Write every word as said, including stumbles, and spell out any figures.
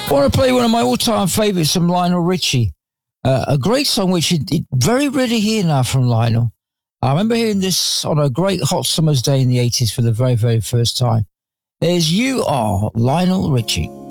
I want to play one of my all-time favourites from Lionel Richie. Uh, a great song which you very rarely hear now from Lionel. I remember hearing this on a great hot summer's day in the eighties for the very, very first time. There's You Are, Lionel Richie.